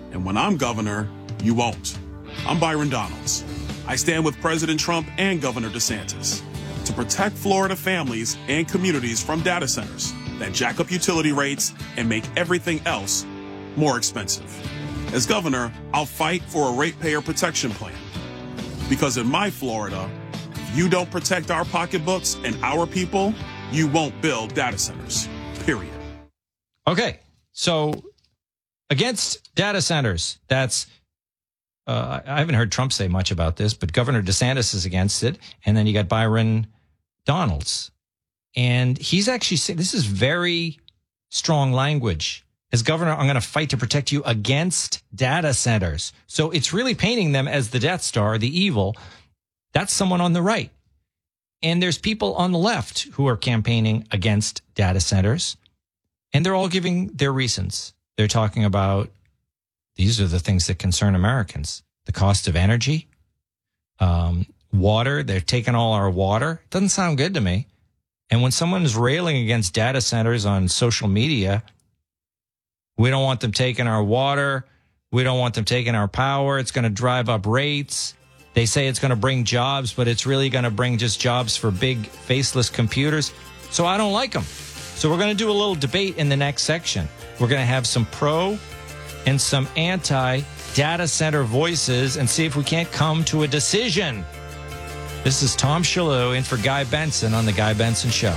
And when I'm governor, you won't. I'm Byron Donalds. I stand with President Trump and Governor DeSantis to protect Florida families and communities from data centers that jack up utility rates and make everything else more expensive. As governor, I'll fight for a ratepayer protection plan. Because in my Florida, if you don't protect our pocketbooks and our people, you won't build data centers, period. Okay, so against data centers, that's, I haven't heard Trump say much about this, but Governor DeSantis is against it. And then you got Byron Donalds. And he's actually saying, this is very strong language. As governor, I'm going to fight to protect you against data centers. So it's really painting them as the Death Star, the evil. That's someone on the right. And there's people on the left who are campaigning against data centers. And they're all giving their reasons. They're talking about, these are the things that concern Americans. The cost of energy, water. They're taking all our water. Doesn't sound good to me. And when someone is railing against data centers on social media, we don't want them taking our water. We don't want them taking our power. It's going to drive up rates. They say it's going to bring jobs, but it's really going to bring just jobs for big faceless computers. So I don't like them. So we're going to do a little debate in the next section. We're going to have some pro and some anti data center voices and see if we can't come to a decision. This is Tom Shalhoub in for Guy Benson on The Guy Benson Show.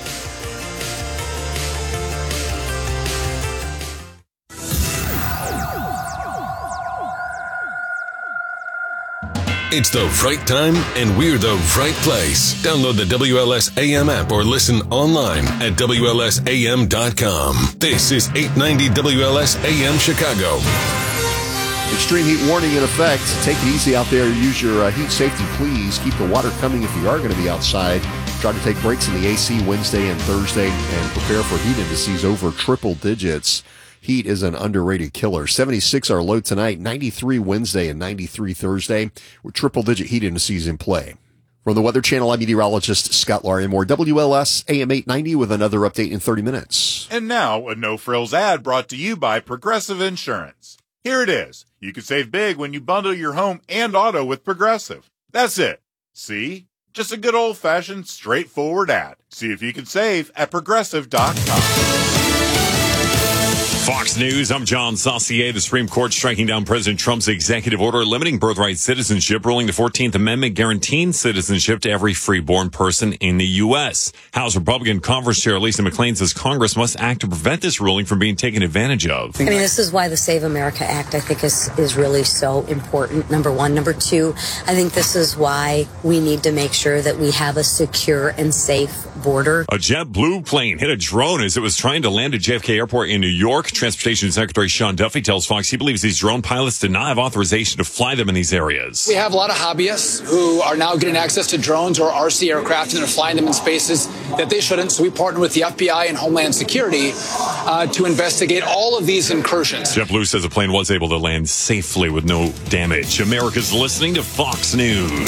It's the right time, and we're the right place. Download the WLS AM app or listen online at WLSAM.com. This is 890 WLS AM Chicago. Extreme heat warning in effect. Take it easy out there. Use your heat safety, please. Keep the water coming if you are going to be outside. Try to take breaks in the AC Wednesday and Thursday and prepare for heat indices over triple digits. Heat is an underrated killer. 76 our low tonight, 93 Wednesday and 93 Thursday with triple-digit heat indices in play. From the Weather Channel, I'm meteorologist Scott Larimore. WLS AM 890 with another update in 30 minutes. And now, a no-frills ad brought to you by Progressive Insurance. Here it is. You can save big when you bundle your home and auto with Progressive. That's it. See? Just a good old-fashioned, straightforward ad. See if you can save at Progressive.com. Fox News, I'm John Saucier. The Supreme Court striking down President Trump's executive order limiting birthright citizenship, ruling the 14th Amendment guaranteeing citizenship to every freeborn person in the U.S. House Republican Conference Chair Lisa McClain says Congress must act to prevent this ruling from being taken advantage of. I mean, this is why the Save America Act, I think, is really so important, number one. Number two, I think this is why we need to make sure that we have a secure and safe border. A JetBlue plane hit a drone as it was trying to land at JFK Airport in New York. Transportation Secretary Sean Duffy tells Fox he believes these drone pilots did not have authorization to fly them in these areas. We have a lot of hobbyists who are now getting access to drones or RC aircraft and are flying them in spaces that they shouldn't. So we partner with the FBI and Homeland Security to investigate all of these incursions. JetBlue says the plane was able to land safely with no damage. America's listening to Fox News.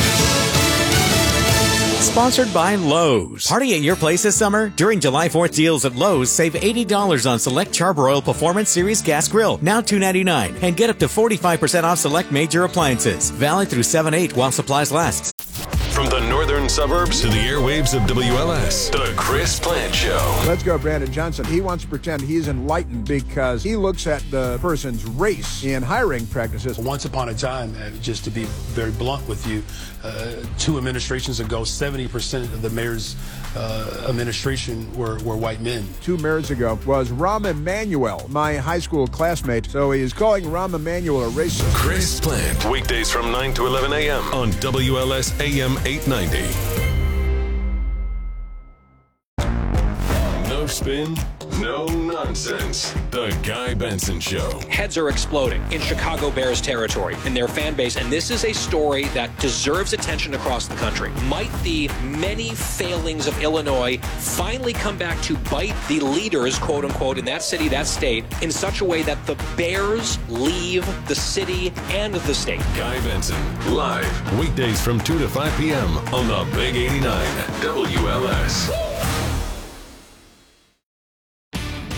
Sponsored by Lowe's. Party at your place this summer? During July 4th deals at Lowe's, save $80 on select Charbroil Performance Series gas grill, now $2.99, and get up to 45% off select major appliances. Valid through 7/8 while supplies last. From the northern suburbs to the airwaves of WLS, the Chris Plant Show. Let's go, Brandon Johnson. He wants to pretend he's enlightened because he looks at the person's race in hiring practices. Once upon a time, just to be very blunt with you, 2 administrations ago, 70% of the mayor's administration were white men. 2 mayors ago was Rahm Emanuel, my high school classmate. So he is calling Rahm Emanuel a racist. Chris Plant, weekdays from 9 to 11 a.m. on WLS AM 890. No spin, no nonsense. The Guy Benson Show. Heads are exploding in Chicago Bears territory in their fan base, and this is a story that deserves attention across the country. Might the many failings of Illinois finally come back to bite the leaders, quote unquote, in that city, that state, in such a way that the Bears leave the city and the state? Guy Benson, live, weekdays from 2 to 5 p.m. on the Big 89 WLS.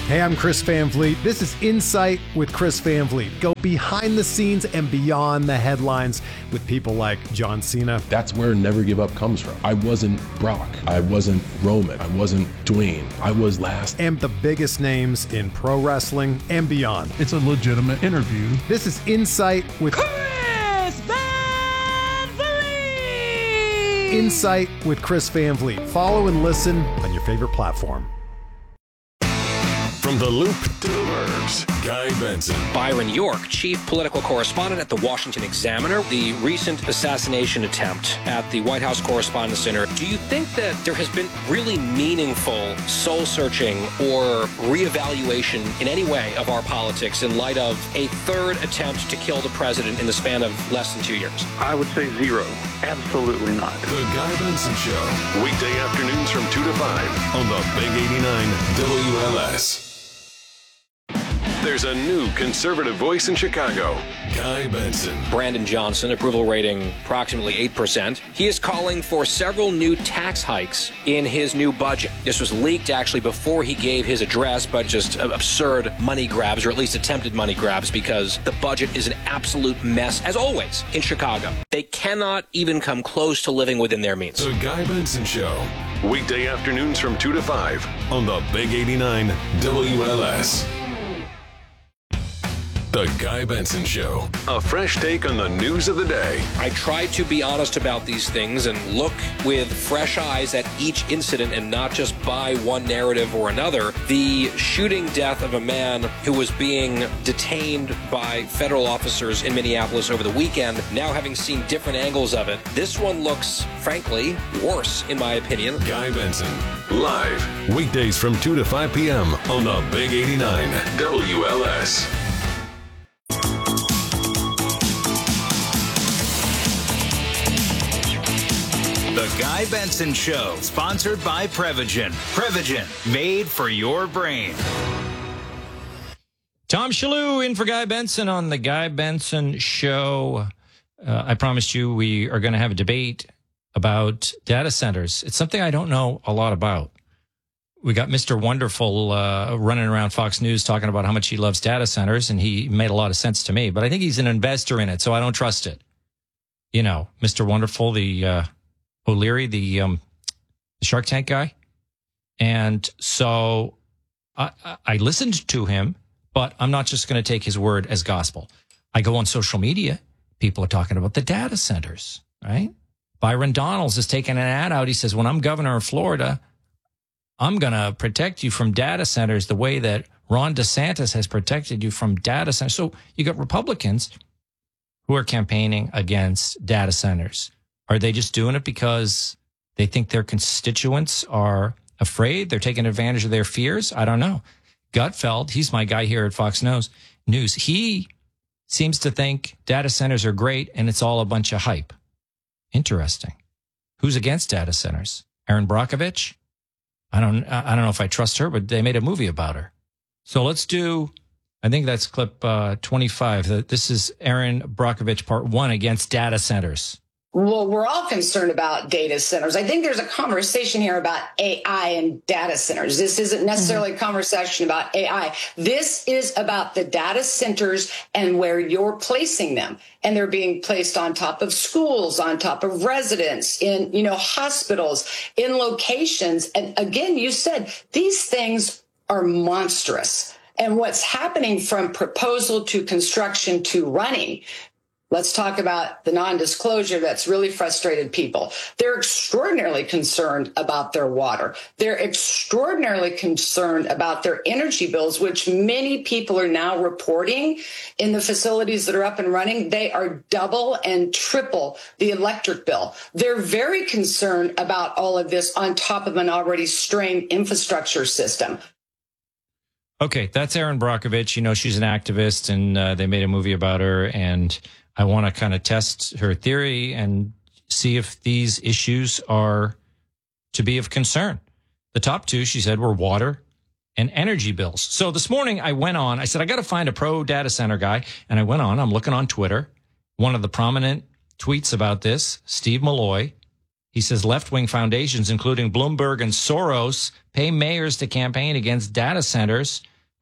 Hey, I'm Chris Van Vliet. This is Insight with Chris Van Vliet. Go behind the scenes and beyond the headlines with people like John Cena. That's where Never Give Up comes from. I wasn't Brock. I wasn't Roman. I wasn't Dwayne. I was last. And the biggest names in pro wrestling and beyond. It's a legitimate interview. This is Insight with Chris Van Vliet. Insight with Chris Van Vliet. Follow and listen on your favorite platform. From the Loop to the Burbs, Guy Benson. Byron York, chief political correspondent at the Washington Examiner. The recent assassination attempt at the White House Correspondents Center. Do you think that there has been really meaningful soul-searching or reevaluation in any way of our politics in light of a third attempt to kill the president in the span of less than 2 years? I would say zero. Absolutely not. The Guy Benson Show. Weekday afternoons from 2 to 5 on the Big 89 WLS. There's a new conservative voice in Chicago, Guy Benson. Brandon Johnson, approval rating approximately 8%. He is calling for several new tax hikes in his new budget. This was leaked actually before he gave his address, but just absurd money grabs, or at least attempted money grabs, because the budget is an absolute mess, as always, in Chicago. They cannot even come close to living within their means. The Guy Benson Show. Weekday afternoons from 2 to 5 on the Big 89 WLS. The Guy Benson Show. A fresh take on the news of the day. I try to be honest about these things and look with fresh eyes at each incident and not just buy one narrative or another. The shooting death of a man who was being detained by federal officers in Minneapolis over the weekend, now having seen different angles of it, this one looks, frankly, worse, in my opinion. Guy Benson. Live. Weekdays from 2 to 5 p.m. on the Big 89 WLS. The Guy Benson Show, sponsored by Prevagen. Prevagen, made for your brain. Tom Shalhoub in for Guy Benson on the Guy Benson Show. I promised you we are going to have a debate about data centers. It's something I don't know a lot about. We got Mr. Wonderful running around Fox News talking about how much he loves data centers, and he made a lot of sense to me. But I think he's an investor in it, so I don't trust it. You know, Mr. Wonderful, the O'Leary, the Shark Tank guy. And so I listened to him, but I'm not just going to take his word as gospel. I go on social media. People are talking about the data centers, right? Byron Donalds is taking an ad out. He says, when I'm governor of Florida, I'm going to protect you from data centers the way that Ron DeSantis has protected you from data centers. So you got Republicans who are campaigning against data centers. Are they just doing it because they think their constituents are afraid? They're taking advantage of their fears? I don't know. Gutfeld, he's my guy here at Fox News. He seems to think data centers are great and it's all a bunch of hype. Interesting. Who's against data centers? Erin Brockovich? I don't know if I trust her, but they made a movie about her. So let's do, I think that's clip 25. This is Erin Brockovich, part 1, against data centers. Well, we're all concerned about data centers. I think there's a conversation here about AI and data centers. This isn't necessarily a conversation about AI. This is about the data centers and where you're placing them. And they're being placed on top of schools, on top of residents, in, hospitals, in locations. And again, you said these things are monstrous. And what's happening from proposal to construction to running, let's talk about the non-disclosure that's really frustrated people. They're extraordinarily concerned about their water. They're extraordinarily concerned about their energy bills, which many people are now reporting in the facilities that are up and running. They are double and triple the electric bill. They're very concerned about all of this on top of an already strained infrastructure system. Okay, that's Erin Brockovich. She's an activist, and they made a movie about her, and I want to kind of test her theory and see if these issues are to be of concern. The top two, she said, were water and energy bills. So this morning I said, I got to find a pro data center guy. And I went on, I'm looking on Twitter. One of the prominent tweets about this, Steve Malloy, he says left-wing foundations, including Bloomberg and Soros, pay mayors to campaign against data centers.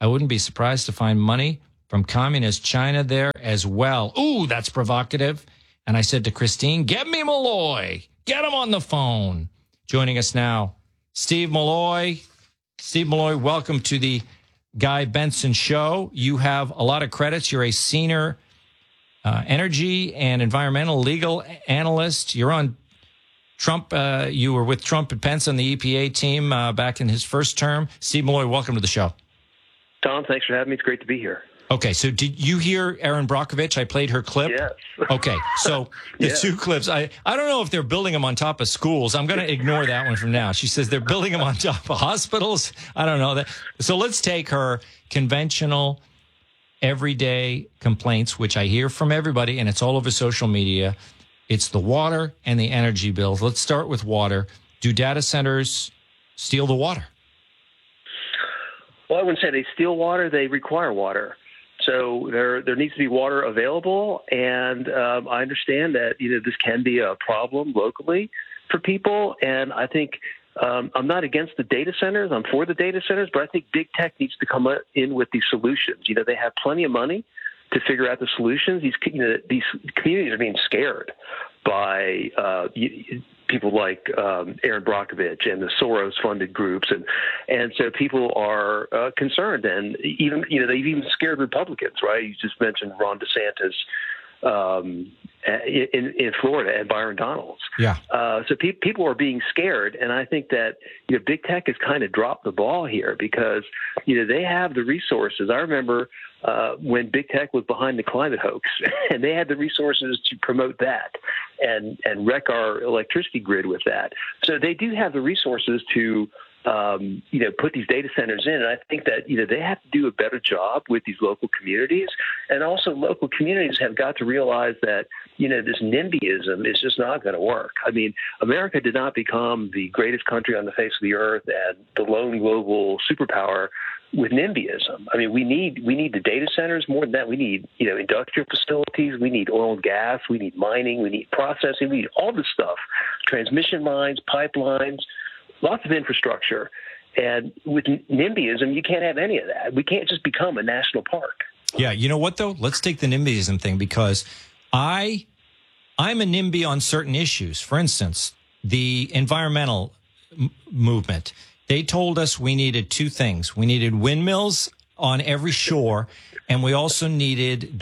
I wouldn't be surprised to find money from communist China there as well. Ooh, that's provocative. And I said to Christine, get me Malloy. Get him on the phone. Joining us now, Steve Malloy. Steve Malloy, welcome to the Guy Benson Show. You have a lot of credits. You're a senior energy and environmental legal analyst. You're on Trump. You were with Trump and Pence on the EPA team back in his first term. Steve Malloy, welcome to the show. Tom, thanks for having me. It's great to be here. Okay, so did you hear Erin Brockovich? I played her clip. Yes. Okay, so the two clips, I don't know if they're building them on top of schools. I'm going to ignore that one from now. She says they're building them on top of hospitals. I don't know that. So let's take her conventional, everyday complaints, which I hear from everybody, and it's all over social media. It's the water and the energy bills. Let's start with water. Do data centers steal the water? Well, I wouldn't say they steal water. They require water. So there needs to be water available, and I understand that this can be a problem locally for people. And I think I'm not against the data centers. I'm for the data centers, but I think big tech needs to come in with these solutions. They have plenty of money to figure out the solutions. These communities are being scared by people like Erin Brockovich and the Soros-funded groups, and so people are concerned, and even they've even scared Republicans, right? You just mentioned Ron DeSantis in Florida and Byron Donalds. Yeah. So people are being scared, and I think that big tech has kind of dropped the ball here because they have the resources. I remember when big tech was behind the climate hoax, and they had the resources to promote that and wreck our electricity grid with that. So they do have the resources to put these data centers in. And I think that, they have to do a better job with these local communities. And also local communities have got to realize that, this NIMBYism is just not going to work. I mean, America did not become the greatest country on the face of the earth and the lone global superpower with NIMBYism. I mean, we need the data centers. More than that, we need, industrial facilities. We need oil and gas. We need mining. We need processing. We need all this stuff, transmission lines, pipelines, lots of infrastructure. And with NIMBYism, you can't have any of that. We can't just become a national park. Yeah. You know what, though? Let's take the NIMBYism thing, because I'm a NIMBY on certain issues. For instance, the environmental movement. They told us we needed two things. We needed windmills on every shore, and we also needed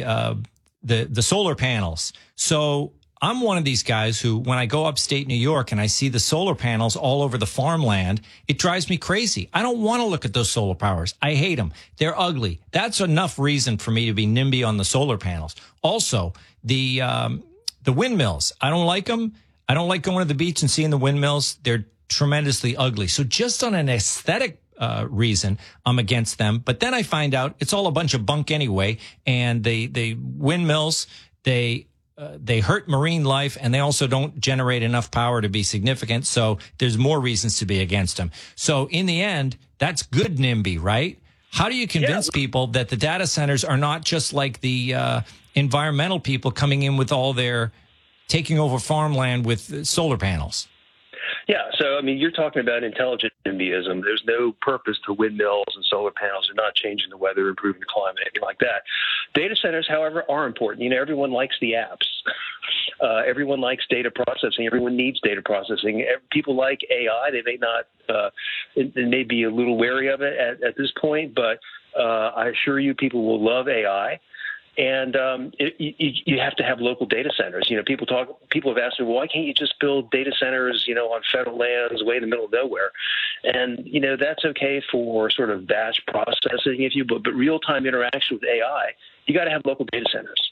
the solar panels. So I'm one of these guys who, when I go upstate New York and I see the solar panels all over the farmland, it drives me crazy. I don't want to look at those solar powers. I hate them. They're ugly. That's enough reason for me to be NIMBY on the solar panels. Also, the windmills. I don't like them. I don't like going to the beach and seeing the windmills. They're tremendously ugly. So just on an aesthetic reason, I'm against them. But then I find out it's all a bunch of bunk anyway. And the windmills, they hurt marine life, and they also don't generate enough power to be significant. So there's more reasons to be against them. So in the end, that's good NIMBY, right? How do you convince people that the data centers are not just like the environmental people coming in with all their taking over farmland with solar panels? Yeah, so, I mean, you're talking about intelligent NIMBYism. There's no purpose to windmills and solar panels. They're not changing the weather, improving the climate, anything like that. Data centers, however, are important. Everyone likes the apps. Everyone likes data processing. Everyone needs data processing. People like AI. They may not, they may be a little wary of it at this point, but I assure you people will love AI. And you have to have local data centers. People have asked me, well, why can't you just build data centers, on federal lands way in the middle of nowhere? And, that's okay for sort of batch processing, but real-time interaction with AI, you got to have local data centers.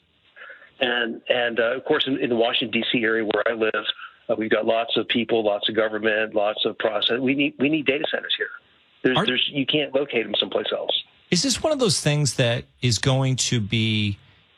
And of course, in the Washington, D.C. area where I live, we've got lots of people, lots of government, lots of process. We need data centers here. You can't locate them someplace else. Is this one of those things that is going to be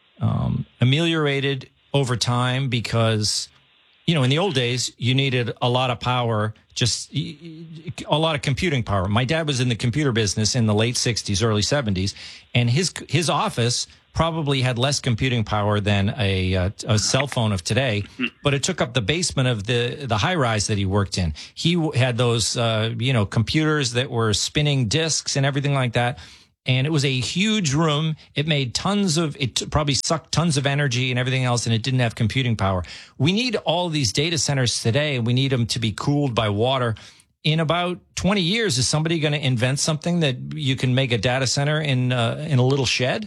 ameliorated over time? Because, in the old days, you needed a lot of power, just a lot of computing power. My dad was in the computer business in the late 60s, early 70s, and his office probably had less computing power than a cell phone of today, but it took up the basement of the high rise that he worked in. He had those, computers that were spinning disks and everything like that. and it was a huge room. It made probably sucked tons of energy and everything else, and it didn't have computing power. We need all these data centers today, and we need them to be cooled by water. In about 20 years, is somebody going to invent something that you can make a data center in a little shed?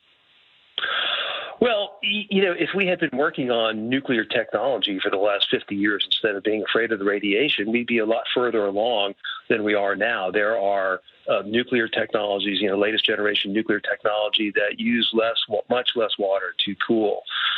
Well, if we had been working on nuclear technology for the last 50 years instead of being afraid of the radiation, we'd be a lot further along than we are now. There are nuclear technologies, latest generation nuclear technology that use much less water to cool.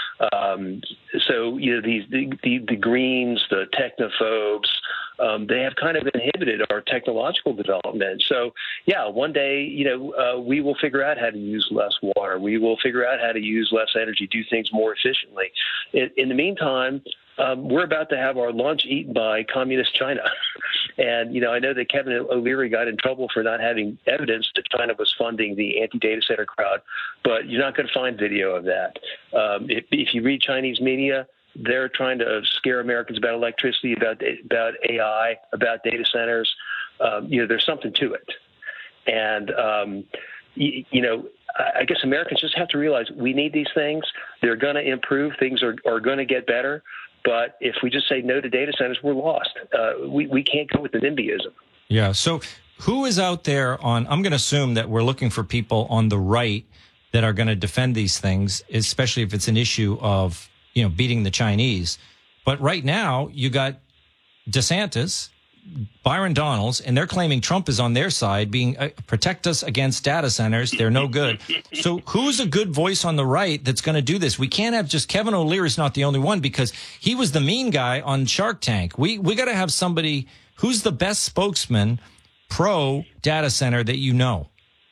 So the Greens, the technophobes, they have kind of inhibited our technological development. So, one day, we will figure out how to use less water. We will figure out how to use less energy, do things more efficiently. In the meantime, we're about to have our lunch eaten by communist China. And, I know that Kevin O'Leary got in trouble for not having evidence that China was funding the anti-data center crowd, but you're not going to find video of that. If you read Chinese media, they're trying to scare Americans about electricity, about AI, about data centers. There's something to it. And, I guess Americans just have to realize we need these things. They're going to improve. Things are going to get better. But if we just say no to data centers, we're lost. We can't go with the NIMBYism. Yeah. So who is out there I'm going to assume that we're looking for people on the right that are going to defend these things, especially if it's an issue of, beating the Chinese. But right now you got DeSantis, Byron Donalds, and they're claiming Trump is on their side, being protect us against data centers. They're no good. So who's a good voice on the right that's going to do this? We can't have just Kevin O'Leary's not the only one because he was the mean guy on Shark Tank. We got to have somebody who's the best spokesman pro data center that you know.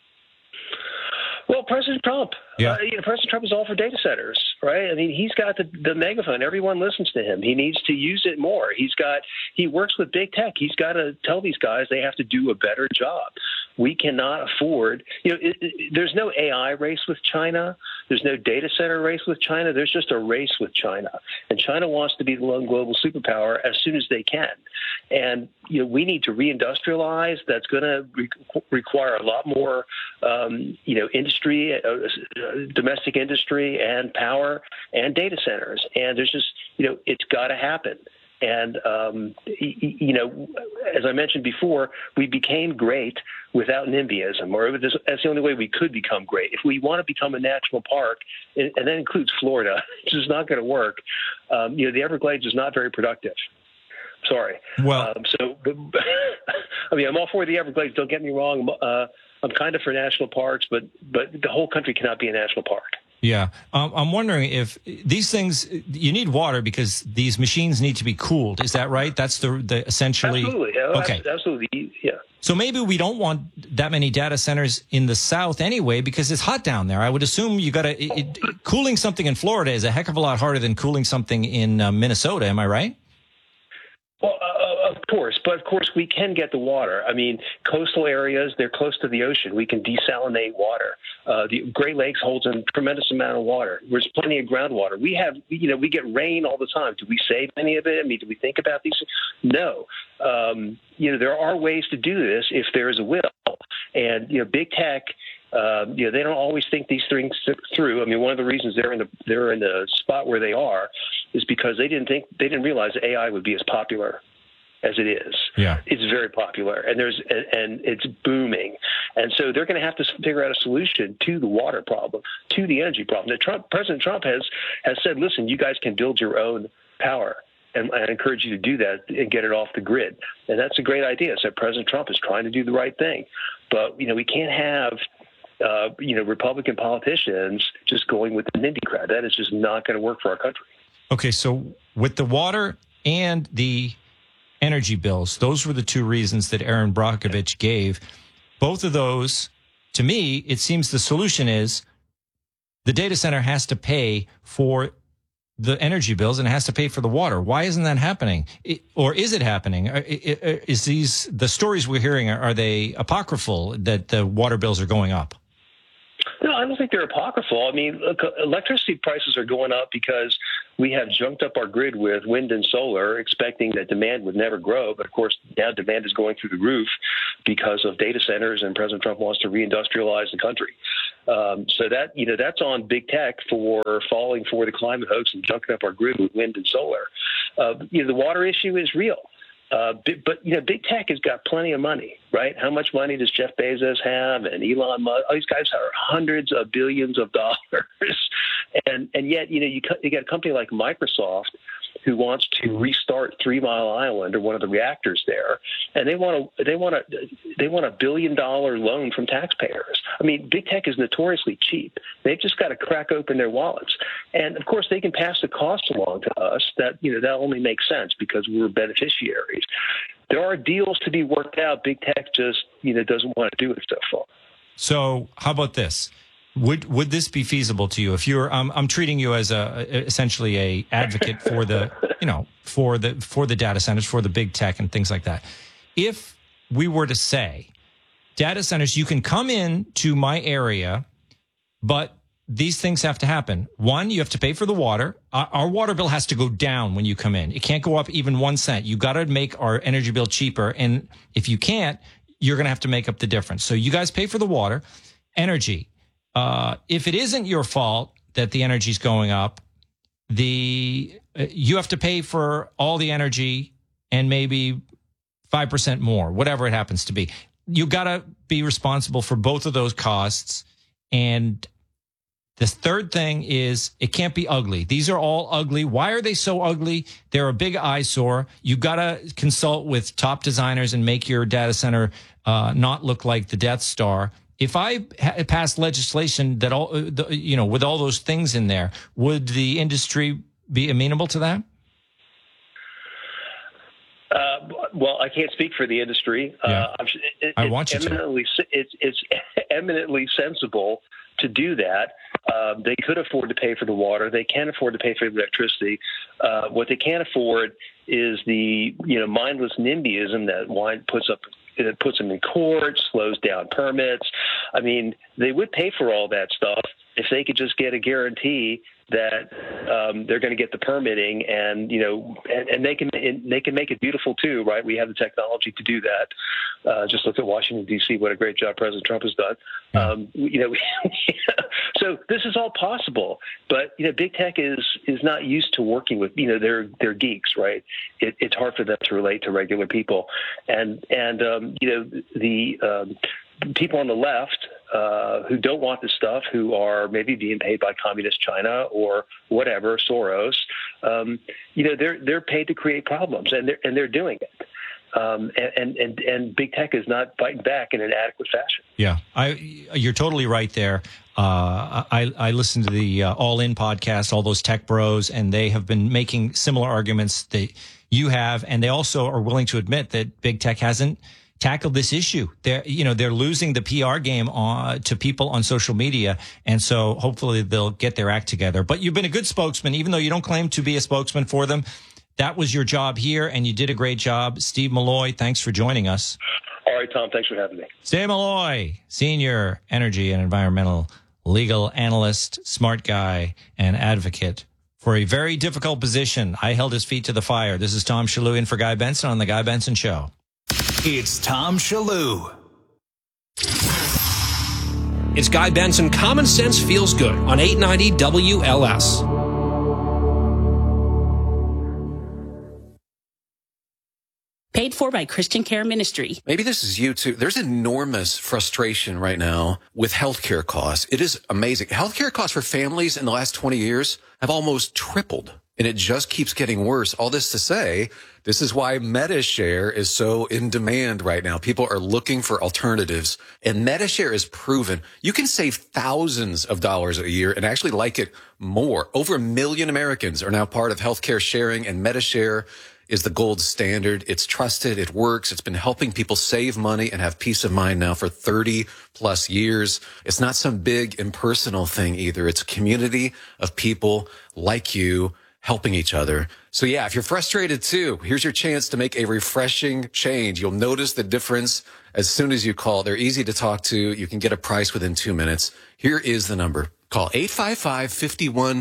Well, President Trump. Yeah. President Trump is all for data centers, right? I mean, he's got the megaphone. Everyone listens to him. He needs to use it more. He works with big tech. He's got to tell these guys they have to do a better job. We cannot afford, there's no AI race with China. There's no data center race with China. There's just a race with China. And China wants to be the lone global superpower as soon as they can. And, we need to reindustrialize. That's going to require a lot more, industry, domestic industry and power and data centers. And there's just, it's got to happen. And, as I mentioned before, we became great without NIMBYism, or that's the only way we could become great. If we want to become a national park, and that includes Florida, which is not going to work, the Everglades is not very productive. Sorry. Well, I'm all for the Everglades. Don't get me wrong. I'm kind of for national parks, but the whole country cannot be a national park. Yeah. I'm wondering if these things, you need water because these machines need to be cooled. Is that right? That's the essentially. Absolutely. Okay. Absolutely. Yeah. So maybe we don't want that many data centers in the South anyway, because it's hot down there. I would assume you got cooling something in Florida is a heck of a lot harder than cooling something in Minnesota. Am I right? Well, of course, we can get the water. I mean, coastal areas, they're close to the ocean. We can desalinate water. The Great Lakes holds a tremendous amount of water. There's plenty of groundwater. We have, we get rain all the time. Do we save any of it? I mean, do we think about these? No. There are ways to do this if there is a will. And, big tech, they don't always think these things through. I mean, one of the reasons they're in the spot where they are is because they didn't realize AI would be as popular as it is. Yeah. It's very popular and it's booming. And so they're going to have to figure out a solution to the water problem, to the energy problem. President Trump has said, listen, you guys can build your own power. And I encourage you to do that and get it off the grid. And that's a great idea. So President Trump is trying to do the right thing. But, we can't have, Republican politicians just going with the NIMBY crowd. That is just not going to work for our country. Okay, so with the water and the energy bills, those were the two reasons that Aaron Brockovich gave. Both of those, to me, it seems the solution is the data center has to pay for the energy bills and it has to pay for the water. Why isn't that happening? Or is it happening? Is the stories we're hearing, are they apocryphal that the water bills are going up? No, I don't think they're apocryphal. I mean, look, electricity prices are going up because we have junked up our grid with wind and solar, expecting that demand would never grow. But, of course, now demand is going through the roof. because of data centers, and President Trump wants to reindustrialize the country. So that, that's on big tech for falling for the climate hoax and junking up our grid with wind and solar. The water issue is real. But big tech has got plenty of money, right? How much money does Jeff Bezos have and Elon Musk? All these guys are hundreds of billions of dollars. And yet, you got a company like Microsoft who wants to restart 3 Mile Island, or one of the reactors there, and they want a $1 billion loan from taxpayers. I mean, big tech is notoriously cheap. They've just got to crack open their wallets, and of course they can pass the cost along to us. That that only makes sense because we're beneficiaries. There are deals to be worked out. Big tech just doesn't want to do it so far. So how about this? Would this be feasible to you if you're? I'm treating you as essentially a advocate for the for the data centers, for the big tech and things like that. If we were to say data centers, you can come in to my area, but these things have to happen. One, you have to pay for the water. Our water bill has to go down when you come in. It can't go up even 1 cent. You got to make our energy bill cheaper, and if you can't, you're going to have to make up the difference. So you guys pay for the water, energy. If it isn't your fault that the energy is going up, you have to pay for all the energy and maybe 5% more, whatever it happens to be. You got to be responsible for both of those costs. And the third thing is it can't be ugly. These are all ugly. Why are they so ugly? They're a big eyesore. You got to consult with top designers and make your data center not look like the Death Star. If I passed legislation that with all those things in there, would the industry be amenable to that? Well, I can't speak for the industry. Yeah. I want you to. It's eminently sensible to do that. They could afford to pay for the water. They can afford to pay for the electricity. What they can't afford is the mindless NIMBYism that puts them in court, slows down permits. I mean, they would pay for all that stuff if they could just get a guarantee that they're going to get the permitting, and they can make it beautiful too, right? We have the technology to do that. Just look at Washington D.C. What a great job President Trump has done. So this is all possible, but big tech is not used to working with they're geeks, right? It's hard for them to relate to regular people, and the people on the left who don't want this stuff, who are maybe being paid by communist China or whatever, Soros, they're paid to create problems, and they're doing it. And big tech is not fighting back in an adequate fashion. Yeah, you're totally right there. I listened to the All In podcast, all those tech bros, and they have been making similar arguments that you have, and they also are willing to admit that big tech hasn't tackled this issue. They're losing the PR game to people on social media, and so hopefully they'll get their act together. But you've been a good spokesman, even though you don't claim to be a spokesman for them. That was your job here, and you did a great job. Steve Milloy, thanks for joining us. All right, Tom, thanks for having me. Steve Milloy, senior energy and environmental legal analyst, smart guy, and advocate for a very difficult position. I held his feet to the fire. This is Tom Shillue in for Guy Benson on The Guy Benson Show. It's Tom Shillue. It's Guy Benson. Common Sense Feels Good on 890 WLS. Paid for by Christian Care Ministry. Maybe this is you too. There's enormous frustration right now with healthcare costs. It is amazing. Healthcare costs for families in the last 20 years have almost tripled, and it just keeps getting worse. All this to say, this is why MediShare is so in demand right now. People are looking for alternatives, and MediShare is proven. You can save thousands of dollars a year and actually like it more. Over 1 million Americans are now part of healthcare sharing, and MediShare is the gold standard. It's trusted. It works. It's been helping people save money and have peace of mind now for 30 plus years. It's not some big impersonal thing either. It's a community of people like you helping each other. So yeah, if you're frustrated too, here's your chance to make a refreshing change. You'll notice the difference as soon as you call. They're easy to talk to. You can get a price within 2 minutes. Here is the number. Call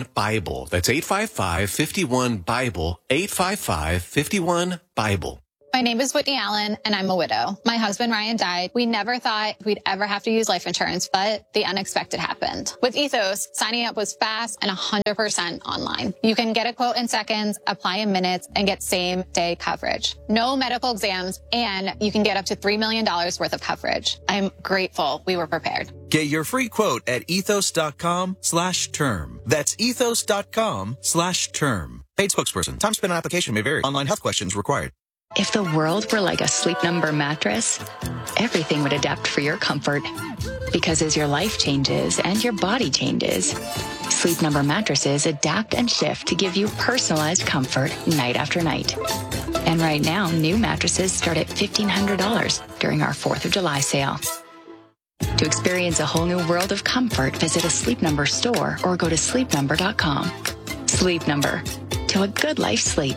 855-51-BIBLE. That's 855-51-BIBLE. 855-51-BIBLE. My name is Whitney Allen, and I'm a widow. My husband, Ryan, died. We never thought we'd ever have to use life insurance, but the unexpected happened. With Ethos, signing up was fast and 100% online. You can get a quote in seconds, apply in minutes, and get same-day coverage. No medical exams, and you can get up to $3 million worth of coverage. I'm grateful we were prepared. Get your free quote at ethos.com/term. That's ethos.com/term. Paid spokesperson. Time spent on application may vary. Online health questions required. If the world were like a Sleep Number mattress, everything would adapt for your comfort. Because as your life changes and your body changes, Sleep Number mattresses adapt and shift to give you personalized comfort night after night. And right now, new mattresses start at $1,500 during our 4th of July sale. To experience a whole new world of comfort, visit a Sleep Number store or go to sleepnumber.com. Sleep Number. To a good life sleep.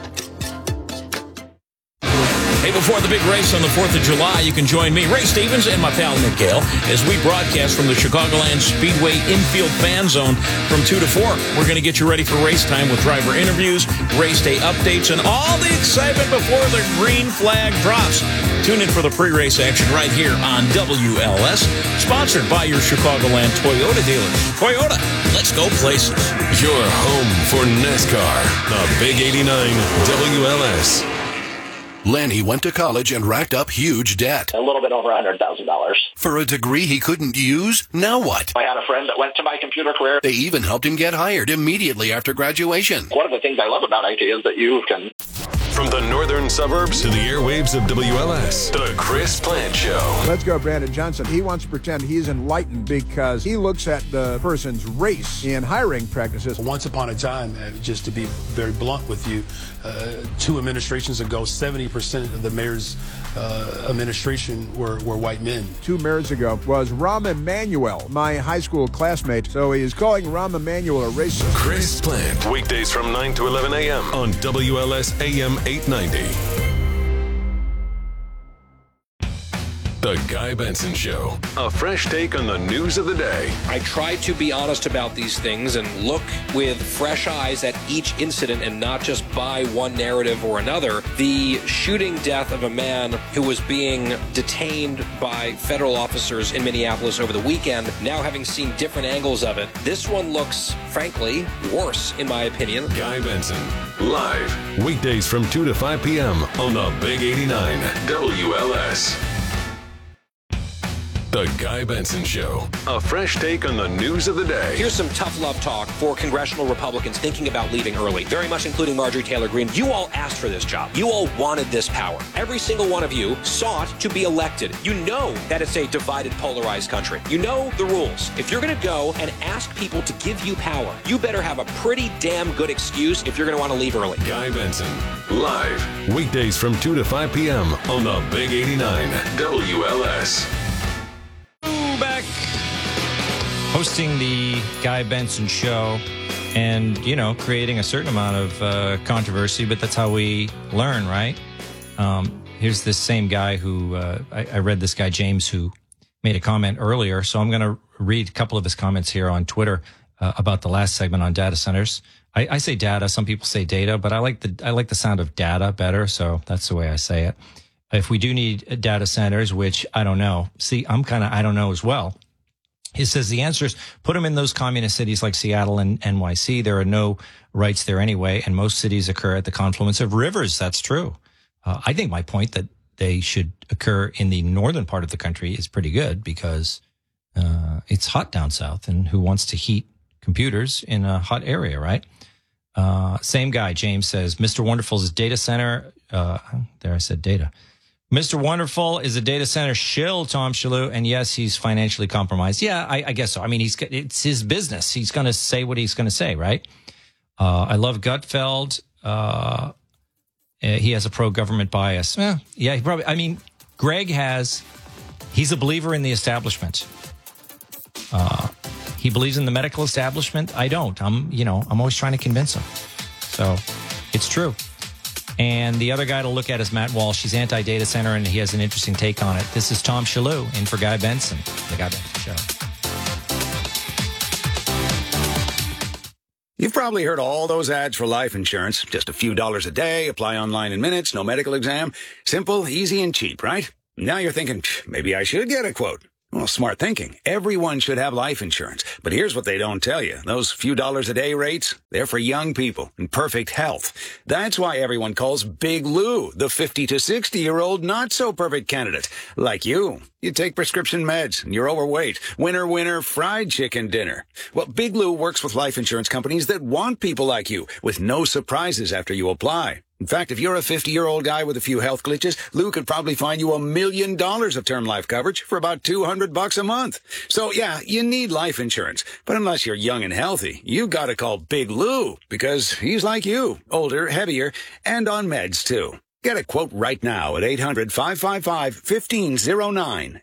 Hey, before the big race on the 4th of July, you can join me, Ray Stevens, and my pal Nick Gale as we broadcast from the Chicagoland Speedway infield fan zone from 2 to 4. We're going to get you ready for race time with driver interviews, race day updates, and all the excitement before the green flag drops. Tune in for the pre-race action right here on WLS, sponsored by your Chicagoland Toyota dealers. Toyota, let's go places. Your home for NASCAR, the Big 89 WLS. Lanny went to college and racked up huge debt. A little bit over $100,000. For a degree he couldn't use? Now what? I had a friend that went to my computer career. They even helped him get hired immediately after graduation. One of the things I love about IT is that you can... From the northern suburbs to the airwaves of WLS, the Chris Plant Show. Let's go, Brandon Johnson. He wants to pretend he's enlightened because he looks at the person's race in hiring practices. Once upon a time, just to be very blunt with you, 2 administrations ago, 70% of the mayor's administration were white men. 2 mayors ago was Rahm Emanuel, my high school classmate. So he is calling Rahm Emanuel a racist. Chris Plant, weekdays from 9 to 11 a.m. on WLS AM 890. The Guy Benson Show. A fresh take on the news of the day. I try to be honest about these things and look with fresh eyes at each incident and not just buy one narrative or another. The shooting death of a man who was being detained by federal officers in Minneapolis over the weekend, now having seen different angles of it, this one looks, frankly, worse, in my opinion. Guy Benson, live, weekdays from 2 to 5 p.m. on the Big 89 WLS. The Guy Benson Show. A fresh take on the news of the day. Here's some tough love talk for congressional Republicans thinking about leaving early, very much including Marjorie Taylor Greene. You all asked for this job. You all wanted this power. Every single one of you sought to be elected. You know that it's a divided, polarized country. You know the rules. If you're going to go and ask people to give you power, you better have a pretty damn good excuse if you're going to want to leave early. Guy Benson, live, weekdays from 2 to 5 p.m. on the Big 89 WLS. Back hosting the Guy Benson Show and, you know, creating a certain amount of controversy, but that's how we learn, right? Here's this same guy who, I read this guy, James, who made a comment earlier. So I'm going to read a couple of his comments here on Twitter about the last segment on data centers. I say data. Some people say data, but I like the sound of data better. So that's the way I say it. If we do need data centers, which I don't know. See, I don't know as well. He says the answer is put them in those communist cities like Seattle and NYC. There are no rights there anyway, and most cities occur at the confluence of rivers. That's true. I think my point that they should occur in the northern part of the country is pretty good because it's hot down south, and who wants to heat computers in a hot area, right? Same guy, James, says, Mr. Wonderful's data center. There I said data. Mr. Wonderful is a data center shill, Tom Shalhoub, and yes, he's financially compromised. Yeah, I guess so. I mean, it's his business. He's going to say what he's going to say, right? I love Gutfeld. He has a pro-government bias. Yeah, he probably. I mean, Greg he's a believer in the establishment. He believes in the medical establishment. I don't. I'm always trying to convince him. So it's true. And the other guy to look at is Matt Walsh. He's anti-data center, and he has an interesting take on it. This is Tom Shalhoub in for Guy Benson, the Guy Benson Show. You've probably heard all those ads for life insurance. Just a few dollars a day, apply online in minutes, no medical exam. Simple, easy, and cheap, right? Now you're thinking, maybe I should get a quote. Well, smart thinking. Everyone should have life insurance. But here's what they don't tell you. Those few dollars a day rates, they're for young people in perfect health. That's why everyone calls Big Lou the 50 to 60-year-old not-so-perfect candidate. Like you. You take prescription meds, and you're overweight. Winner, winner, fried chicken dinner. Well, Big Lou works with life insurance companies that want people like you, with no surprises after you apply. In fact, if you're a 50-year-old guy with a few health glitches, Lou could probably find you $1 million of term life coverage for about $200 a month. So, yeah, you need life insurance. But unless you're young and healthy, you gotta call Big Lou, because he's like you, older, heavier, and on meds, too. Get a quote right now at 800-555-1509,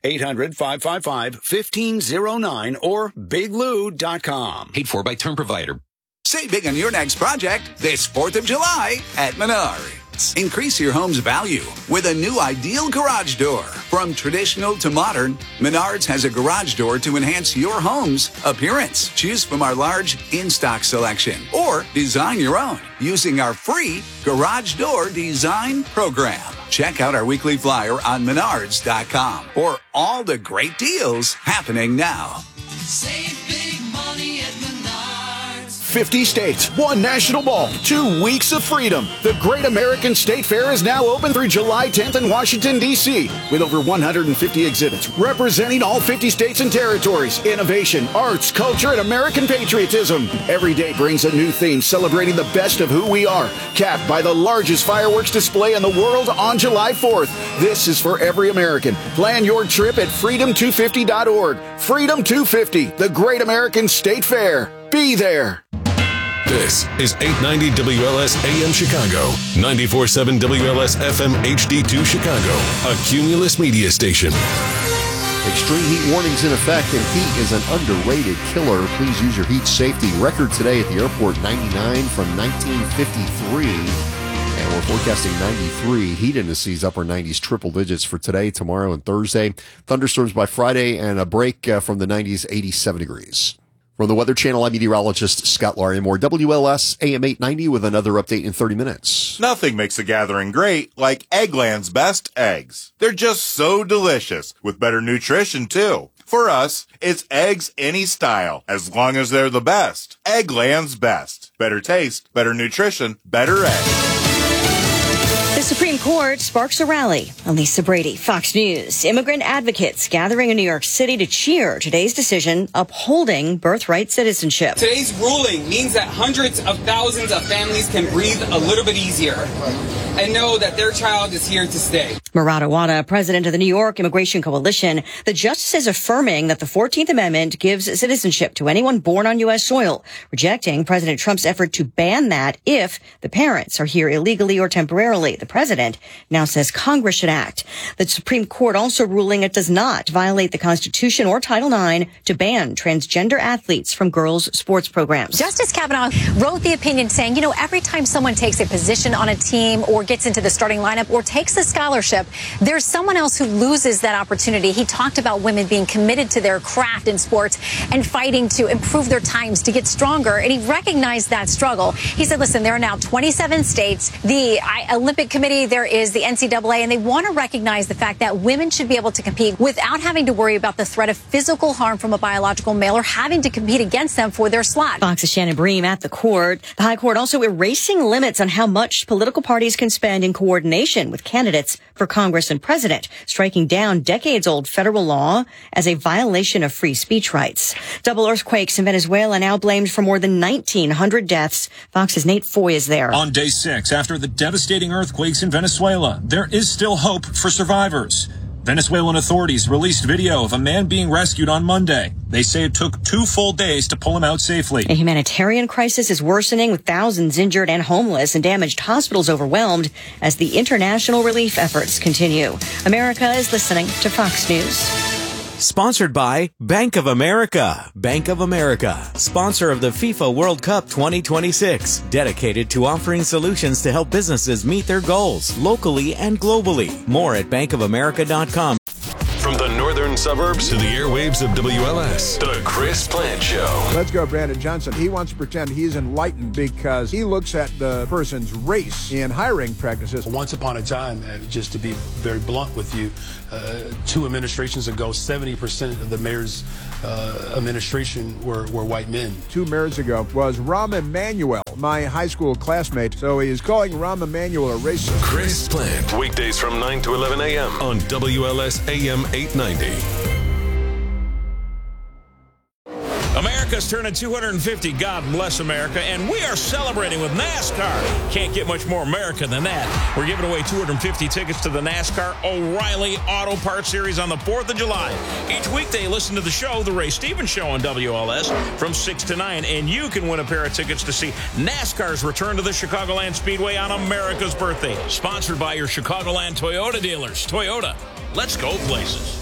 800-555-1509, or biglou.com. Paid for by Term Provider. Save big on your next project this 4th of July at Menards. Increase your home's value with a new ideal garage door. From traditional to modern, Menards has a garage door to enhance your home's appearance. Choose from our large in-stock selection or design your own using our free Garage Door Design Program. Check out our weekly flyer on Menards.com for all the great deals happening now. Save big money at Menards. 50 states, one national ball, 2 weeks of freedom. The Great American State Fair is now open through July 10th in Washington, D.C., with over 150 exhibits representing all 50 states and territories. Innovation, arts, culture, and American patriotism. Every day brings a new theme celebrating the best of who we are, capped by the largest fireworks display in the world on July 4th. This is for every American. Plan your trip at freedom250.org. Freedom 250, the Great American State Fair. Be there. This is 890 WLS AM Chicago, 94.7 WLS FM HD2 Chicago, a Cumulus media station. Extreme heat warnings in effect, and heat is an underrated killer. Please use your heat safety. Record today at the airport, 99 from 1953. And we're forecasting 93. Heat indices upper 90s, triple digits for today, tomorrow, and Thursday. Thunderstorms by Friday, and a break from the 90s, 87 degrees. From the Weather Channel, I'm meteorologist Scott Larimore. WLS AM 890 with another update in 30 minutes. Nothing makes a gathering great like Eggland's best eggs. They're just so delicious, with better nutrition, too. For us, it's eggs any style, as long as they're the best. Eggland's best. Better taste, better nutrition, better eggs. The Supreme Court sparks a rally. Elisa Brady, Fox News. Immigrant advocates gathering in New York City to cheer today's decision upholding birthright citizenship. Today's ruling means that hundreds of thousands of families can breathe a little bit easier and know that their child is here to stay. Murad Awada, president of the New York Immigration Coalition, the justice is affirming that the 14th Amendment gives citizenship to anyone born on U.S. soil, rejecting President Trump's effort to ban that if the parents are here illegally or temporarily. The president now says Congress should act. The Supreme Court also ruling it does not violate the Constitution or Title IX to ban transgender athletes from girls' sports programs. Justice Kavanaugh wrote the opinion saying, every time someone takes a position on a team or gets into the starting lineup or takes a scholarship, there's someone else who loses that opportunity. He talked about women being committed to their craft in sports and fighting to improve their times to get stronger. And he recognized that struggle. He said, listen, there are now 27 states, the Olympic Committee, there is the NCAA, and they want to recognize the fact that women should be able to compete without having to worry about the threat of physical harm from a biological male or having to compete against them for their slot. Fox's Shannon Bream at the court. The High Court also erasing limits on how much political parties can spend in coordination with candidates for Congress and president, striking down decades-old federal law as a violation of free speech rights. Double earthquakes in Venezuela now blamed for more than 1,900 deaths. Fox's Nate Foy is there. On day 6, after the devastating earthquakes in Venezuela, there is still hope for survivors. Venezuelan authorities released video of a man being rescued on Monday. They say it took 2 full days to pull him out safely. A humanitarian crisis is worsening with thousands injured and homeless and damaged hospitals overwhelmed as the international relief efforts continue. America is listening to Fox News. Sponsored by Bank of America. Bank of America, sponsor of the FIFA World Cup 2026, dedicated to offering solutions to help businesses meet their goals locally and globally. More at bankofamerica.com. From the northern suburbs to the airwaves of WLS. The Chris Plant Show. Let's go, Brandon Johnson. He wants to pretend he's enlightened because he looks at the person's race in hiring practices. Once upon a time, just to be very blunt with you, 2 administrations ago, 70% of the mayor's administration were white men. 2 mayors ago was Rahm Emanuel, my high school classmate. So he is calling Rahm Emanuel a racist. Chris Plant, weekdays from 9 to 11 a.m. on WLS AM 890. America's turning 250. God bless America. And we are celebrating with NASCAR. Can't get much more America than that. We're giving away 250 tickets to the NASCAR O'Reilly Auto Parts Series on the 4th of July. Each weekday, listen to the show, The Ray Stevens Show on WLS from 6 to 9. And you can win a pair of tickets to see NASCAR's return to the Chicagoland Speedway on America's birthday. Sponsored by your Chicagoland Toyota dealers. Toyota, let's go places.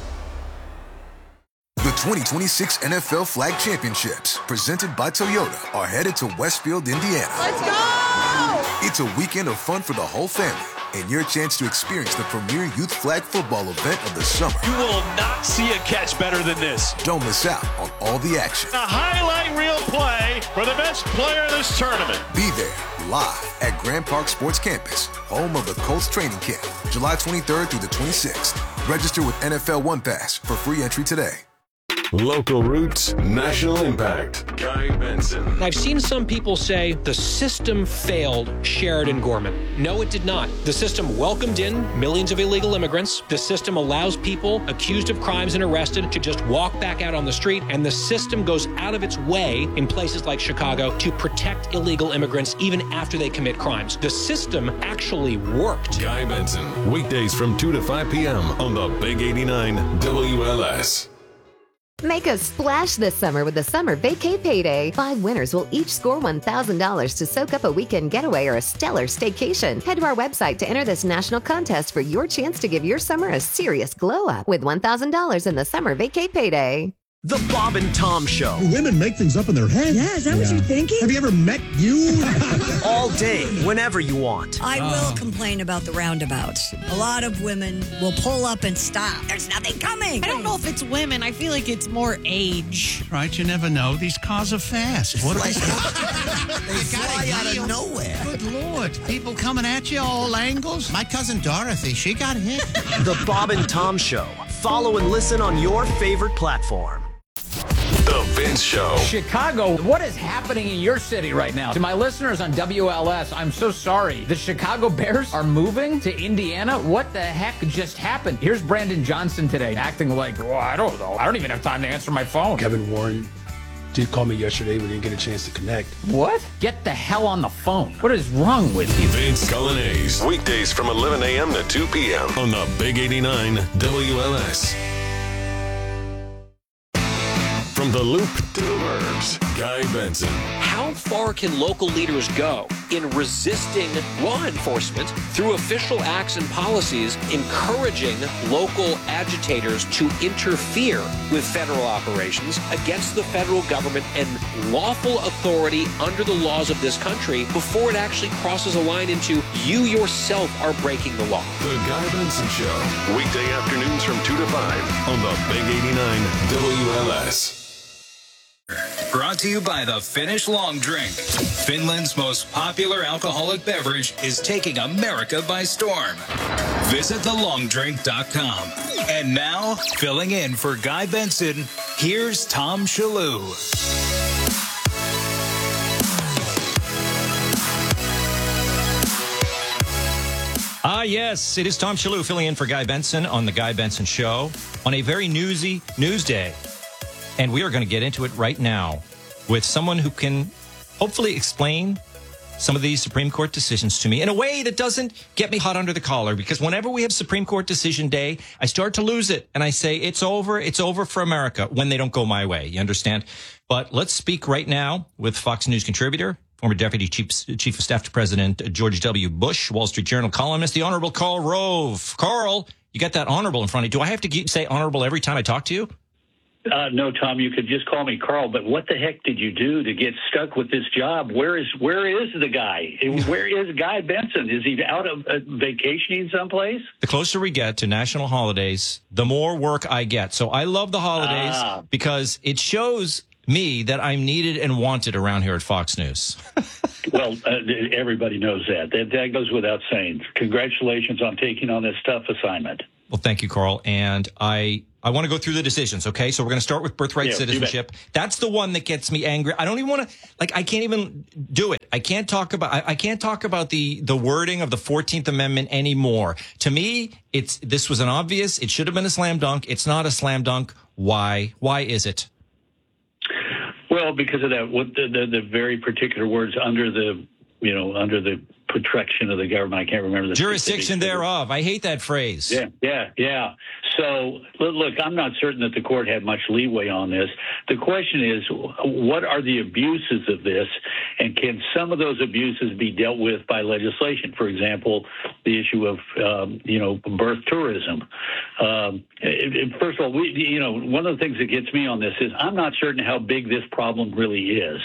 The 2026 NFL Flag Championships, presented by Toyota, are headed to Westfield, Indiana. Let's go! It's a weekend of fun for the whole family and your chance to experience the premier youth flag football event of the summer. You will not see a catch better than this. Don't miss out on all the action. A highlight reel play for the best player in this tournament. Be there live at Grand Park Sports Campus, home of the Colts training camp, July 23rd through the 26th. Register with NFL One Pass for free entry today. Local roots, national impact. Guy Benson. I've seen some people say the system failed Sheridan Gorman. No, it did not. The system welcomed in millions of illegal immigrants. The system allows people accused of crimes and arrested to just walk back out on the street. And the system goes out of its way in places like Chicago to protect illegal immigrants even after they commit crimes. The system actually worked. Guy Benson. Weekdays from 2 to 5 p.m. on the Big 89 WLS. Make a splash this summer with the Summer Vacay Payday. 5 winners will each score $1,000 to soak up a weekend getaway or a stellar staycation. Head to our website to enter this national contest for your chance to give your summer a serious glow up with $1,000 in the Summer Vacay Payday. The Bob and Tom Show. Do women make things up in their head? Yeah, is that what you're thinking? Have you ever met you? All day, whenever you want. I will complain about the roundabouts. A lot of women will pull up and stop. There's nothing coming. I don't know if it's women. I feel like it's more age. Right, you never know. These cars are fast. What They fly out of nowhere. Good Lord. People coming at you all angles. My cousin Dorothy, she got hit. The Bob and Tom Show. Follow and listen on your favorite platform. The Vince Show. Chicago, what is happening in your city right now? To my listeners on WLS, I'm so sorry. The Chicago Bears are moving to Indiana? What the heck just happened? Here's Brandon Johnson today, acting like, well, I don't know. I don't even have time to answer my phone. Kevin Warren did call me yesterday. We didn't get a chance to connect. What? Get the hell on the phone. What is wrong with you? Vince Cullinase. Weekdays from 11 a.m. to 2 p.m. on the Big 89 WLS. From the Loop to the Burbs, Guy Benson. How far can local leaders go in resisting law enforcement through official acts and policies, encouraging local agitators to interfere with federal operations against the federal government and lawful authority under the laws of this country before it actually crosses a line into you yourself are breaking the law? The Guy Benson Show. Weekday afternoons from 2 to 5 on the Big 89 WLS. Brought to you by the Finnish Long Drink. Finland's most popular alcoholic beverage is taking America by storm. Visit thelongdrink.com. And now, filling in for Guy Benson, here's Tom Shalhoub. Yes, it is Tom Shalhoub filling in for Guy Benson on the Guy Benson Show on a very newsy news day. And we are going to get into it right now with someone who can hopefully explain some of these Supreme Court decisions to me in a way that doesn't get me hot under the collar. Because whenever we have Supreme Court decision day, I start to lose it. And I say, it's over for America when they don't go my way. You understand? But let's speak right now with Fox News contributor, former Deputy Chief of Staff to President George W. Bush, Wall Street Journal columnist, the Honorable Karl Rove. Karl, you got that honorable in front of you. Do I have to say honorable every time I talk to you? No, Tom, you could just call me Carl, but what the heck did you do to get stuck with this job? Where is the guy? Where is Guy Benson? Is he out of vacationing someplace? The closer we get to national holidays, the more work I get. So I love the holidays because it shows me that I'm needed and wanted around here at Fox News. Well, everybody knows that. That goes without saying. Congratulations on taking on this tough assignment. Well, thank you, Carl. And I want to go through the decisions, okay? So we're going to start with birthright citizenship. That's the one that gets me angry. I don't even want to, I can't even do it. I can't talk about the wording of the 14th Amendment anymore. To me, this was an obvious, it should have been a slam dunk. It's not a slam dunk. Why? Why is it? Well, because of that, what the very particular words under the protection of the government. I can't remember the jurisdiction thereof. I hate that phrase. Yeah. So, look, I'm not certain that the court had much leeway on this. The question is, what are the abuses of this, and can some of those abuses be dealt with by legislation? For example, the issue of, birth tourism. First of all, one of the things that gets me on this is I'm not certain how big this problem really is.